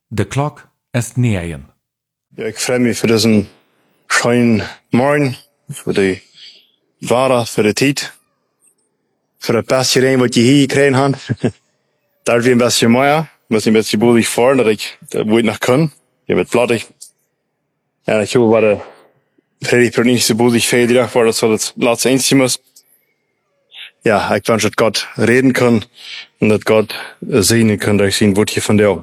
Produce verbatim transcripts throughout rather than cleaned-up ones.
De klok ist negen. Ja, ik freue mich für diesen schönen Morgen, für die Ware, für die Zeit, für das beste Rein, was ich hier gekriegt habe. Da wir ein bisschen mehr, muss ich ein bisschen bodig fahren, dass ich, da wo ich noch kann. Ich bin plattig. Ja, ich hoffe, war der Predigt wird nicht so bodig viel, die Tag war, das soll das letzte Einzige muss. Ja, ich wünsche, dass Gott reden kann und dass Gott sehen kann, dass ich sein Wort hier von dir.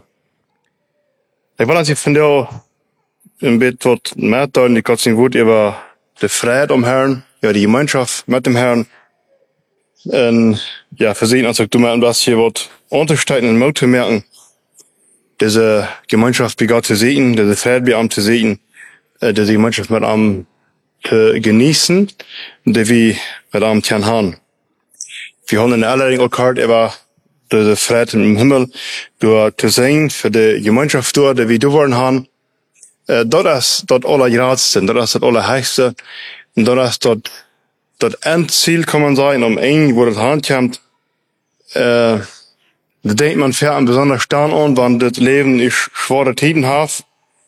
Ich will, dass ich von dir im Bett wird mitteilen, die Gott sein Wort über die Freiheit am Herrn, über die Gemeinschaft mit dem Herrn. Und ja, versehen, als ich du mal das hier wird untersteigen und Mut zu merken, diese Gemeinschaft bei Gott zu sehen, diese Freiheit bei ihm zu sehen, diese Gemeinschaft mit ihm zu genießen, die wir mit ihm zu haben. Wir haben eine Einladung auch gehört, über diese Freiheit im Himmel, durch zu sehen, für die Gemeinschaft dort, die wir da wollen haben. Äh, dort ist dort allergradste, dort ist das allerhöchste, und dort ist dort das Endziel, kann man sagen, um eng, wo das handkommt. Äh, da denkt man fährt an besonders stark an, wenn das Leben ist schwere Zeiten hat,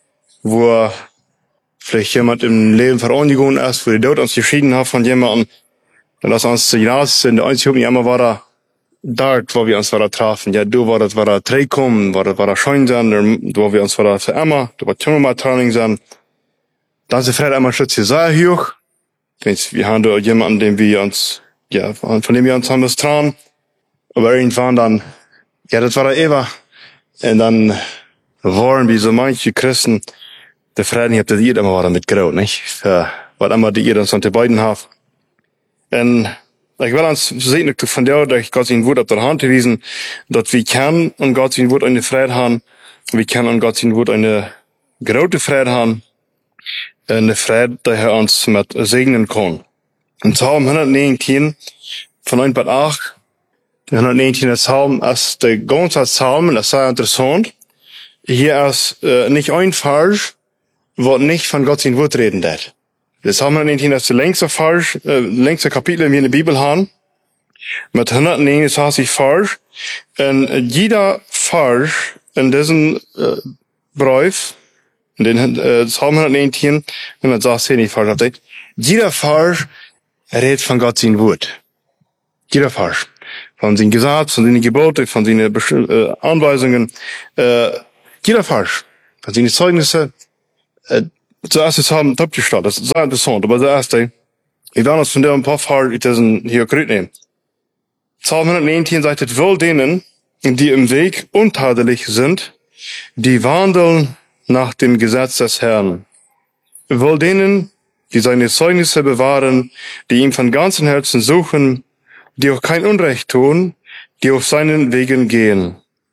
wo vielleicht jemand im Leben verunsichert ist, wo die dort uns geschieden hat von jemandem, dann lass uns zu gradste, und der einzige nicht immer war da, dort, wo wir uns wieder trafen. Ja, du war das, war da Treikum, war das, war da schön sein, wo wir uns wieder für immer, da war Timmer mal Training sein. Dann ist die Freiheit einmal schützt sehr hoch. Wir haben da jemanden, den wir uns, ja, von dem wir uns haben das trauen. Aber irgendwann dann, ja, das war da ewig. Und dann waren wie so manche Christen, die Freiheit, ich hab das ihr immer wieder mitgegraut, nicht? Für, was immer die ihr dann so die beiden habt. Und ich will uns sehen, von der, dass ich Gott sein Wort auf der Hand gewiesen, dass wir können und Gott sein Wort eine Freiheit haben, wir können und Gott sein Wort eine große Freiheit haben, eine Freiheit, die er uns mit segnen kann. In Psalm hundertneunzehn, von neun bis acht, der hundertneunzehn Psalm ist der ganze Psalm, das ist sehr interessant. Hier ist äh, nicht ein Vers, wo nicht von Gott sein Wort reden wird. Der Psalm hundertneunzehn ist der längste Vers, äh, längste Kapitel, den wir in der Bibel haben. Mit hundertneunundzwanzig Vers. Und jeder Vers in diesem äh, Brief, in den äh, Psalm hundertneunzehn, hundertsechzehn Vers, jeder Vers redet von Gott sein Wort. Jeder Vers. Von seinen Gesetzen, von seinen Geboten, von seinen äh, Anweisungen. Äh, jeder Vers. Von seinen Zeugnissen. Äh, Zuerst ist haben top gestartet, das ist sehr interessant, aber der erste, ich werde uns von der ein paar Fall, ich diesen hier gerührt nehmen. Psalm hundertneunzehn sagt, wohl denen, die im Weg untadelig sind, die wandeln nach dem Gesetz des Herrn. Wohl denen, die seine Zeugnisse bewahren, die ihn von ganzem Herzen suchen, die auch kein Unrecht tun, die auf seinen Wegen gehen.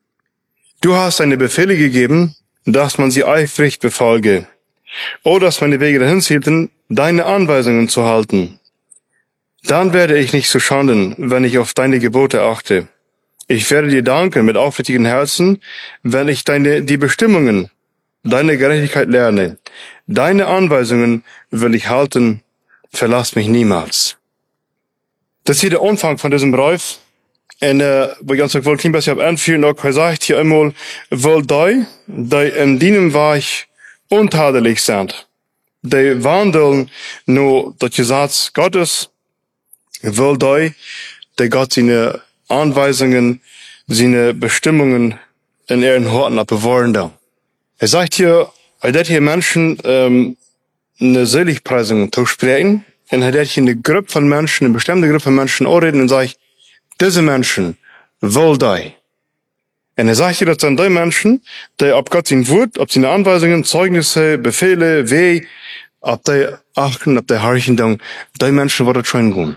Du hast deine Befehle gegeben, dass man sie eifrig befolge. Oh, dass meine Wege dahin zielten, deine Anweisungen zu halten. Dann werde ich nicht zu schanden, wenn ich auf deine Gebote achte. Ich werde dir danken mit aufrichtigen Herzen, wenn ich deine, die Bestimmungen, deine Gerechtigkeit lerne. Deine Anweisungen will ich halten, verlass mich niemals. Das ist hier der Anfang von diesem Brief. Und, äh, wo ich ganz wohl ein bisschen anfühlen, auch er sagt hier einmal, wohl die, die in deinem Weich untadelig sind. Die wandeln nur das Gesetz Gottes, will die, die Gott seine Anweisungen, seine Bestimmungen in ihren Horten bewahren da. Er sagt hier, er hat hier Menschen ähm, eine Seligpreisung zu sprechen, und er hat hier eine Gruppe von Menschen, eine bestimmte Gruppe von Menschen auch reden und sagt, diese Menschen will die. Und er sagt hier, das sind die Menschen, die ab Gott sein Wort, ab seine Anweisungen, Zeugnisse, Befehle, Weh, ab die achten, ab die Herrchen, die Menschen wollen schon gehen.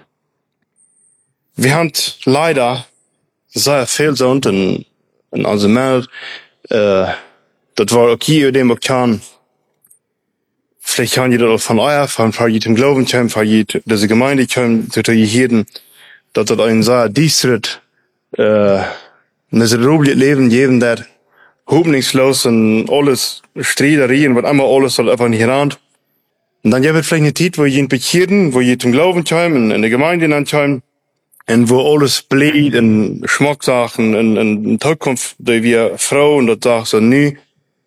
Wir haben leider sehr viel so in, in unserer Welt, äh, das war okay, über den wir kann. Vielleicht haben die das auch von euch, von jedem Glauben, von dieser Gemeinde, von jedem, dass das ein sehr distritt, äh, miserabel Leben geben, der hoffnungslos und alles Streiterien, was einmal alles halt einfach nicht ran. Und dann gibt es vielleicht eine Zeit, wo jemand bekehren, wo jemand zum Glauben kommen, in der Gemeinde kommen, und wo alles bleibt, in Schmacksachen, in, in, in Zukunft, die wir Frauen, das sagt so, nie,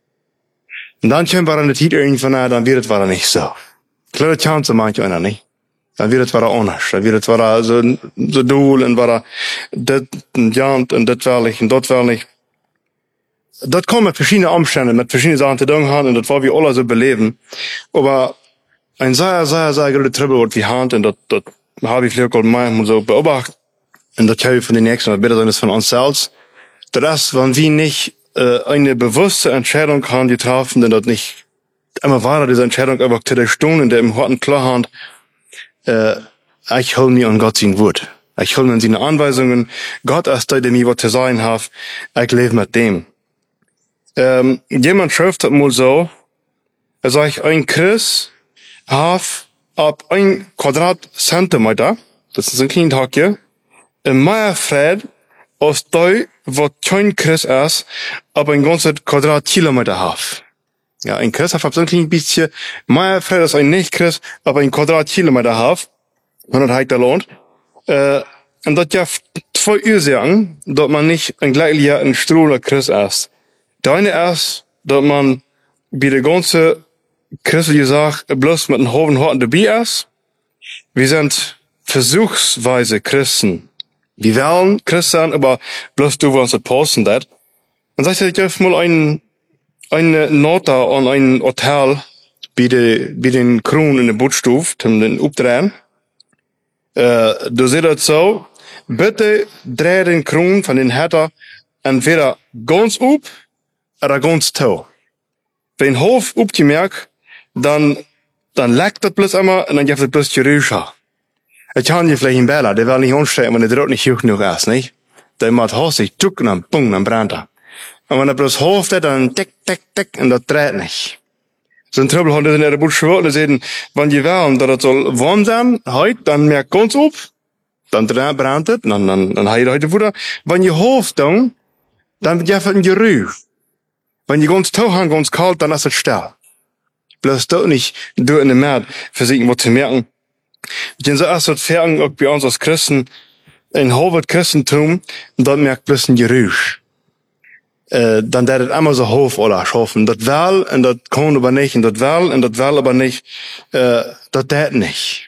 Und dann kommt wir an der Zeit irgendwann, na, dann wird es wieder nicht so. Kleine Chance manche einer nicht. Dann wird es wieder anders. Dann wird es wieder so, so doel und wieder das und ja und das will ich und das will ich. Das kommt mit verschiedenen Umständen, mit verschiedenen Sachen zu tun haben und das wollen wir alle so beleben. Aber ein sehr, sehr, sehr großer Trouble, was wir haben, und das, das habe ich vielleicht auch manchmal so beobachtet, und das kann ich von den Nächsten, das besser sein von uns selbst. Das ist, wenn wir nicht äh, eine bewusste Entscheidung haben getroffen, denn das nicht immer weiter diese Entscheidung einfach zu der Stunde, in der im Horten klar haben, äh, ich hol mir an Gott sein Wort. Ich hol mir an seine Anweisungen. Gott ist der, der mir was zu sagen hat. Ich lebe mit dem. Ähm, jemand schreibt das mal so, er sagt, ein Christ hat ab ein Quadratzentimeter, das ist ein kleines Hackje, ein mehr Fried, als der, was kein Christ ist, aber ein ganzes Quadratkilometer hat. Ja, ein Christ hat so ein kleines bisschen mehr Fried als ein Nicht-Christ, aber ein Quadratkilometer hat. Und das heißt, der lohnt. Äh, und das ja zwei Ursachen, dass man nicht ein gleicher ein Strohler Christ ist. Der eine ist, dass man bei der ganzen christliche Sache bloß mit einem hohen Horten dabei ist. Wir sind versuchsweise Christen. Wir wollen Christen, aber bloß du willst es posten, das. Dann sagt er, ich gebe mal ein, eine Note an ein Hotel bei, de, bei den Kronen in der Bootstuf, um den Updrehen. Äh, du siehst das so, bitte dreh den Kron von den Hatter entweder ganz up oder ganz tau. Wenn Hof upgemerkt, dann, dann leckt das bloß einmal und dann gibt es bloß Gerüche. Ich kann hier vielleicht einen Bäller, der will nicht ansteigen, wenn der Druck nicht hoch genug ist, nicht? Der macht hastig, tuck, und dann bung, dann brennt er. Und wenn er bloß Hof, dann tick, tick, tick, und das dreht nicht. So ein Trouble hat er in der Buschwörter gesehen, wenn die wollen, dass das soll warm sein, heute, dann merkt ganz up, dann brennt es, dann, dann, dann hat er heute wieder. Wenn die Hof dann, dann wird ja ein Gerüch. Wenn die ganz tau haben, ganz kalt, dann ist es still. Bloß da nicht, du in dem Markt, versuchen, was zu merken. Denn so ist das Ferien auch bei uns als Christen, in Harvard Christentum, und dort merkt bloß ein Gerüch. Äh, dann der das immer so Hof oder schaffen. Das will, und das kann aber nicht, und das will, und das will aber nicht, äh, das tät nicht.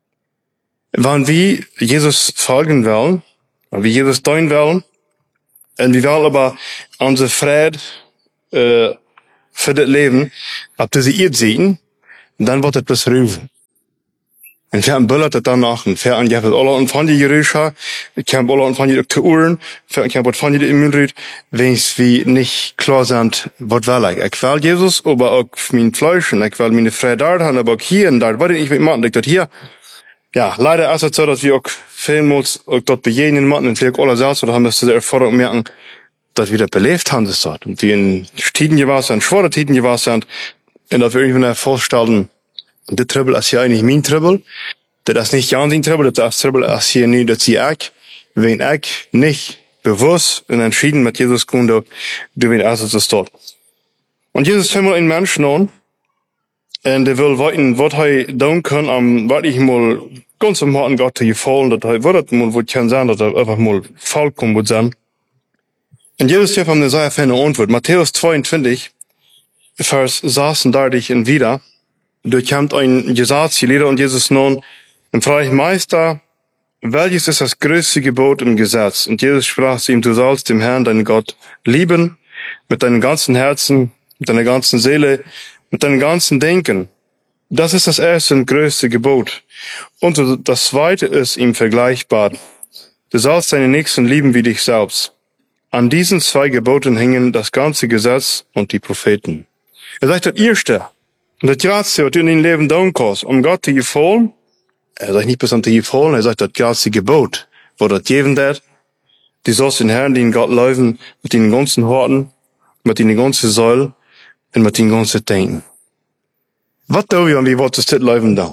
Wenn wir Jesus folgen wollen, wenn wir Jesus tun wollen, und wir wollen aber unsere Friede, äh, für das Leben, ob du sie ihr sehen, dann wird das bloß rufen. Und wir haben Böllert das danach, und wir haben ja alle und von die Gerüche, ich habe alle und von die Doktoren, ich habe von die Immunität, wenn es wie nicht klar sind, was will ich. Ich will Jesus, aber auch mein Fleisch, und ich will meine Freude da haben, aber auch hier und da, was ich mit machen, ich dort hier. Ja, leider ist es so, dass wir auch vielmals auch dort begegnen machen, und wir auch alle selbst, oder haben wir diese Erfahrung merken, dass wir das belebt haben, das dort. Und die in Tiden gewesen sind, schwere Tiden gewesen sind, und dass wir irgendwann vorstellen, der Trouble ist ja eigentlich mein Trouble. Das ist nicht Jan sein Trouble, das ist Trouble ist hier nicht, dass ich, wenn ich nicht bewusst und entschieden mit Jesus kunde, du wenn also das dort. Und Jesus fängt mal einen Menschen an, und der will weiten, was er tun kann, am, was ich mal ganz am Harten Gott gefallen, dass er, was mal, wo kann sein, dass er einfach mal vollkommen wird sein. Und Jesus gibt ihm eine sehr feine Antwort. Matthäus zweiundzwanzig, Vers sechsunddreißig und wieder. Da kommt ein Gesetzlehrer und Jesus nun und fragt, Meister, welches ist das größte Gebot im Gesetz? Und Jesus sprach zu ihm, du sollst den Herrn, deinen Gott, lieben, mit deinem ganzen Herzen, mit deiner ganzen Seele, mit deinem ganzen Denken. Das ist das erste und größte Gebot. Und das zweite ist ihm vergleichbar. Du sollst deinen Nächsten lieben wie dich selbst. An diesen zwei Geboten hängen das ganze Gesetz und die Propheten. Er sagt, das erste, und das Ganze, was du in deinem Leben tun kannst, um Gott zu gefallen, er sagt nicht bis an zu gefallen, er sagt, das ganze Gebot, wo das geben wird, du sollst den Herrn, den Gott laufen, mit den ganzen Horten, mit den ganzen Säulen und mit den ganzen Denken. Was tun wir, und wie wird das das laufen da?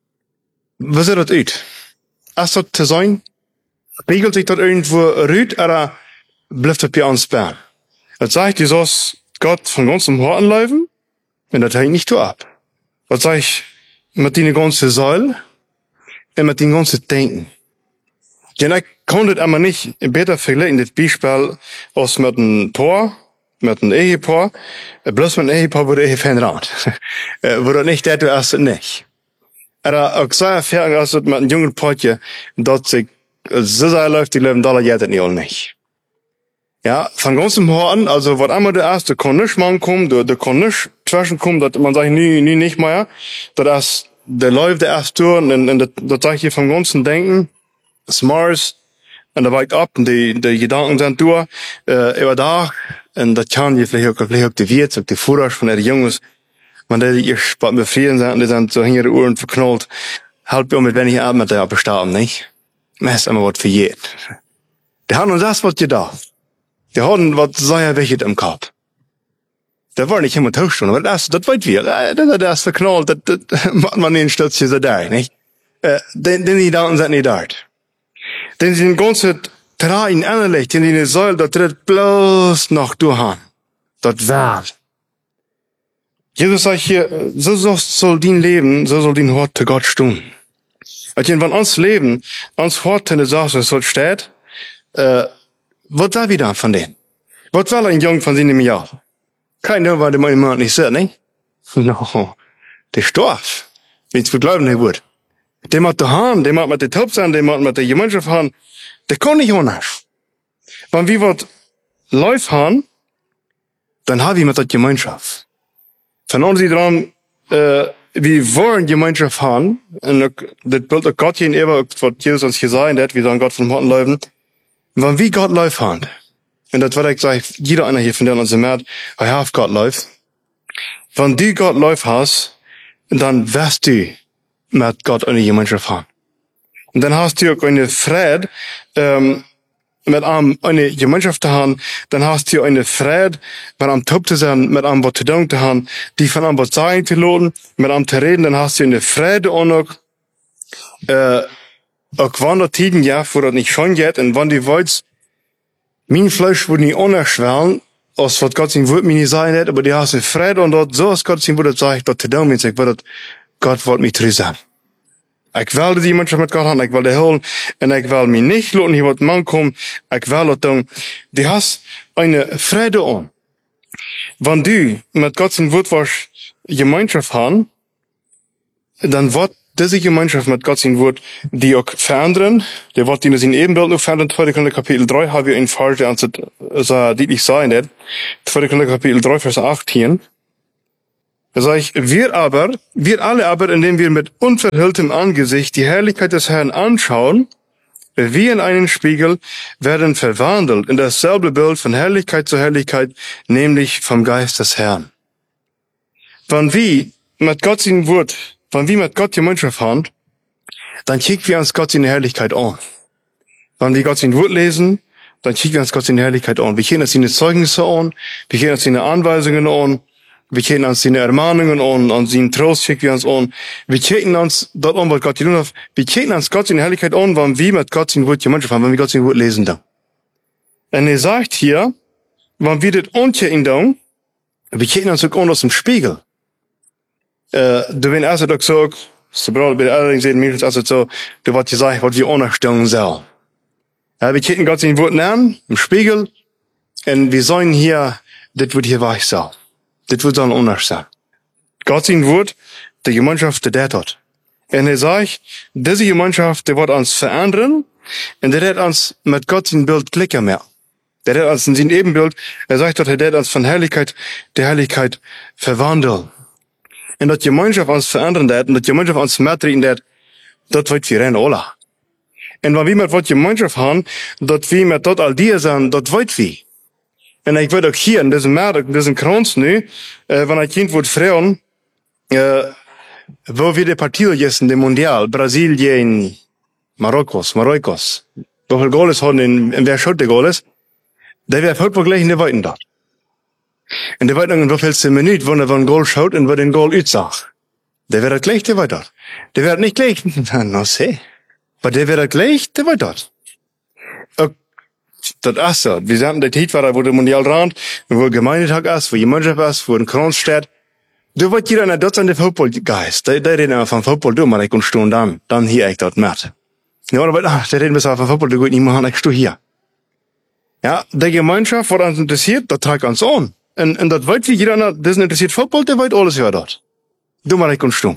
Was sieht das aus? Ist das zu sein? Regelt sich das irgendwo rüt, oder bleibt das bei uns bern? Das sagt, du sollst Gott von ganzem Horten laufen, und das hängt nicht so ab. Was sag ich, mit den ganzen Säulen und mit den ganzen Denken. Denn ich kann das aber nicht besser vergleichen, das Beispiel aus mit einem Tor, met een ehepaar, bloos met een ehepaar wordt even geen raad. Wordt het niet dat du als het niet. Er ook zei ervaring als het met een jonge paardje, dat zich zo zei läuft, die leven dollar jet het niet al niet. Ja, van ganzem Horten, also wat einmal der erste kann nicht man kommen, der, der kann nicht zwischenkommen, dass man sagt, nie, nie nicht mehr, dass das, der läuft der erste Tour, und, und das, das sag ich hier vom ganzen Denken, Smarts, und da weicht ab, und die, die Gedanken sind durch, äh, über da, und das kann je vielleicht auch, vielleicht auch die Wirt, auch die Vorder von den Jungs, wenn die ihr spart befrieden sind, die sind so hinter die Ohren verknallt, halt mir mit wenig Abend, der bestarben, nicht? Das ist immer was für jeden. Die haben uns das, was gedacht. Die hadden wat sehr wichtig im Kopf. Der war nicht immer Tauschstunde, aber das, das weit wir. Das, das, das verknallt, das, das macht man den Stützchen so da, nicht? Äh, den, den die da sind nicht da. Den sie den ganzen Train innerlich, den die in die Säule, das tritt bloß noch durch. Das wird. Jesus sagt hier, so soll dein Leben, so soll dein Hort zu Gott stehen. Als wenn uns Leben, uns Hort in der Sache so steht, äh, was war wieder von denen? Was war ein Jung von sieben Jahren? Keiner war der Mann nicht so, ne? No. Der starb. Wenn's für Glauben nicht wird. Der macht der Hahn, der macht mit der Taub sein, der macht mit der Gemeinschaft haben. Der kann nicht anders. Wenn wir was läuft haben, dann haben wir mit der Gemeinschaft. Von uns die dran, äh, wir wollen Gemeinschaft haben, und das Bild der Gott hier in Eber, was Jesus uns gesagt hat, wir sollen Gott vom Horten laufen. Wenn wir Gott läuft haben, und das wird ich sagen, jeder einer hier von der uns im März, er hat Gott läuft. Wenn du Gott läuft hast, dann wirst du mit Gott eine Gemeinschaft haben. Und dann hast du auch eine Friede, ähm, mit einem eine Gemeinschaft zu haben, dann hast du eine Friede, mit einem Top zu sein, mit einem was zu tun zu haben, die von einem was sagen zu lassen, mit einem zu reden, dann hast du eine Friede auch noch, äh, auch wann der Tiden ja, wo das nicht schon geht, und wann die wollt, mein Fleisch wird nicht unerschwellen, als was Gott sein Wort mir nicht sagen hat, aber die hast eine Friede und dort, so als Gott sein Wort sagt, dort zu tun, ich will, Gott wird mich treu sein. Ich will die Menschen mit Gott haben, ich will die holen, und ich will mich nicht lassen, hier wird man kommen, ich will das tun. Die hast eine Friede an. Wenn du mit Gott sein Wort was Gemeinschaft haben, dann wird diese Gemeinschaft mit Gott sein Wort, die auch verändern, der wird in sein Ebenbild noch verändern. zweiter Korinther Kapitel drei habe ich einen Vers, der uns so deutlich sagen wird. zweiter Korinther Kapitel drei, Vers achtzehn. Da sage ich, wir aber, wir alle aber, indem wir mit unverhülltem Angesicht die Herrlichkeit des Herrn anschauen, wie in einen Spiegel, werden verwandelt in dasselbe Bild von Herrlichkeit zu Herrlichkeit, nämlich vom Geist des Herrn. Wenn wir mit Gott sein Wort, wenn wir mit Gott Gemeinschaft haben, dann kicken wir uns Gott seine Herrlichkeit an. Wenn wir Gott sein Wort lesen, dann kicken wir uns Gott seine Herrlichkeit an. Wir kennen uns seine Zeugnisse an, wir kennen uns seine Anweisungen an, wir kennen uns seine Ermahnungen an, an seinen Trost kicken wir uns an. Wir kicken uns dort an, was Gott tun hat. Wir kicken uns Gott seine Herrlichkeit an, wenn wir mit Gott sein Wort Gemeinschaft haben, wenn wir Gott sein Wort lesen dann. Und er sagt hier, wenn wir das ankicken dann, wir kicken uns auch an aus dem Spiegel. Uh, du wenn also doch so, so braucht bei der Erinnerung sehen, mir ist also so, du wat gesagt, was wir unterstellen soll. Ja, wir kicken Gott sein Wort an, im Spiegel, und wir sollen hier, das wird hier weich sein. Das wird so anders sein. Gott sein Wort, die Gemeinschaft, der hat. Und er sagt, diese Gemeinschaft, die wird uns verändern, und der hat uns mit Gott sein Bild klicken mehr. Der hat uns in sein Ebenbild, er sagt, dass er hat uns von Herrlichkeit, der Herrlichkeit verwandeln. Und dat Gemeinschaft ons veranderen dat, en dat Gemeinschaft ons metreden dat, dat wordt wir rein alle. En wenn wir mit wat Gemeinschaft haben, dat wir mit dort all die sind, dat wordt wir. En ik weet ook hier, in diesem Markt, in diesem Kranz nu, äh, wenn ein Kind wird fragen, äh, wo wir die Partien jessen, dem Mundial, Brasilien, Marokkos, Marokkos, wo viel Goles haben, in, in wer schaut die Goles, der wird heute gleich in der Weiten dort. En de weet nog in hoeveelste minuut wanneer we een goal schoot en wat een goal uitzag. Der wird gleich, der war dort. Der wird nicht gleich, no see. Aber der wird gleich, der war dort. Das ist so. Wir sagen, der Zeit war, wo der Mundial rand, wo Gemeindetag ist, wo die Mannschaft ist, wo ein Kranz steht. Du wird jeder in dort an der Fußballgeist. Der, der reden immer von Fußball, du, mal ich und stehen dann. Dann hier ich dort mit. Ja, aber, ach, der reden besser von Fußball, du gut nicht machen, ich stehe hier. Ja, die Gemeinschaft, was uns interessiert, das trägt uns an. Und, und das weiß wie jeder, das interessiert Football, der weiß alles über das. Du mal, ich kann stumm.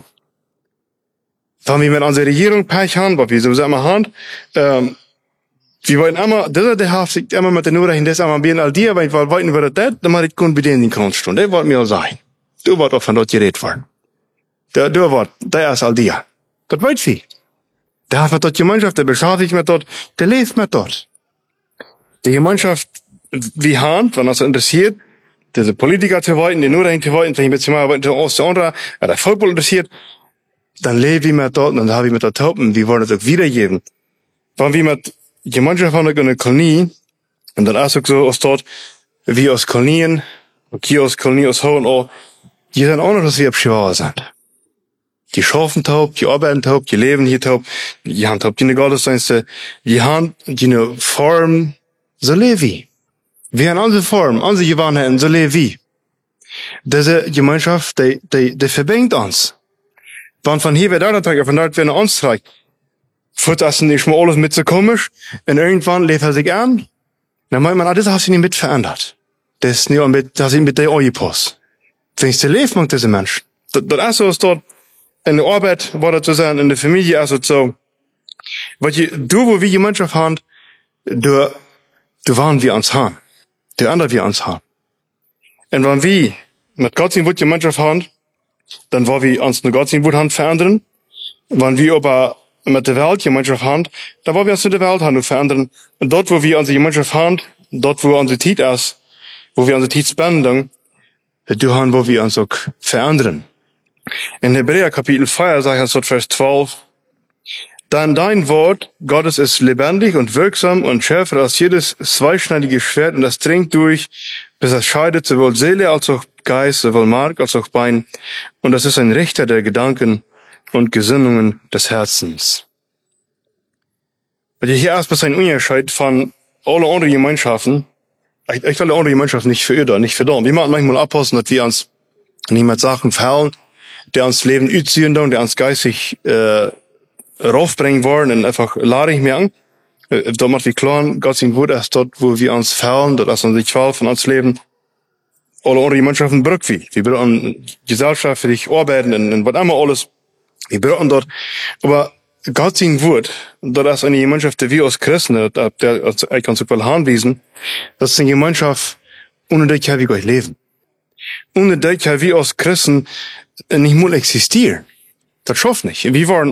Wenn wir mit unserer Regierung Pech haben, was wir sowieso immer haben, ähm, wir wollen immer, das ist der Haft, sich immer mit den Nachrichten, das einmal bei all dir, weil wir wollten über das, dann mal ich kann bei denen in den Stunden. Das wollten wir auch sagen. Du warst auch von dort geredet worden. Der, du warst, der ist all dir. Das weiß wie. Der hat mit dort Gemeinschaft, der beschäftigt mit dort, der lebt mit dort. Die Gemeinschaft, wie haben, wenn das interessiert, diese Politiker zu wollten, die Nachrichten zu wollten, wenn ich mit zum Beispiel aus der andere, der Football interessiert, dann lebe ich mit dort, und dann habe ich mit dort Haupt, wir wollen das auch wiedergeben. Wenn wir mit Gemeinschaft haben in der Kolonie, und dann ist auch so aus dort, wie aus Kolonien, hier aus Kolonie, aus Hohen, auch, die sind auch noch, dass wir abschwauer sind. Die schaffen taub, die arbeiten taub, die leben hier taub, die haben taub, die eine Gottesdienste, die haben, die eine Form, so lebe ich. Wir haben unsere Form, unsere Gewohnheiten, so lebe ich. Diese Gemeinschaft, die, die, die verbindet uns. Wenn von hier wieder da trägt, von dort wieder uns trägt, wird das nicht mal alles mit so komisch, und irgendwann lebt er sich an, dann meint man, ah, das hat sich nicht mit verändert. Das ist nicht mit, das ist mit der Eupos. Wenn ich lebt, mag diese Mensch. Das, das ist so, ist dort, in der Arbeit, war das zu sein, in der Familie, also so, weil je, du, wo wir Gemeinschaft haben, du, du waren wir uns haben. Die anderen wir uns haben. Und wenn wir mit Gott sind, wo Gemeinschaft haben, dann war wir uns eine Gott sind, wo haben verändern. Wenn wir aber mit der Welt Gemeinschaft haben, dann war wir uns in der Welt haben verändern. Und dort, wo wir unsere Gemeinschaft haben, dort, wo unsere Zeit ist, wo wir unsere Zeit spenden, du haben, wo wir uns auch verändern. In Hebräer Kapitel vier sagt es dort Vers zwölf, dann dein Wort Gottes ist lebendig und wirksam und schärfer als jedes zweischneidige Schwert und das dringt durch, bis es scheidet sowohl Seele als auch Geist, sowohl Mark als auch Bein. Und das ist ein Richter der Gedanken und Gesinnungen des Herzens. Weil hier erst ein Unterschied von allen anderen Gemeinschaften. Ich, ich will andere Gemeinschaften nicht verirren, nicht verdammt. Wir machen manchmal abpassen, dass wir uns niemand Sachen verhauen, der uns Leben üziehen, der uns geistig äh, raufbringen wollen und einfach lade ich mir an. Äh, da macht wie klar, Gott sei Dank, erst dort, wo wir uns verhauen, dass uns nicht Fall von uns leben. Alle andere Gemeinschaften brauchen wir. Wir brauchen gesellschaftlich arbeiten und, und was immer alles. Wir brauchen dort. Aber Gott sei Dank, das ist eine Gemeinschaft, die wir als Christen, der, der ich kann so viel anwiesen, das ist eine Gemeinschaft, ohne die wir gleich leben. Ohne die wir als Christen nicht mal existieren. Das schafft nicht. Wir waren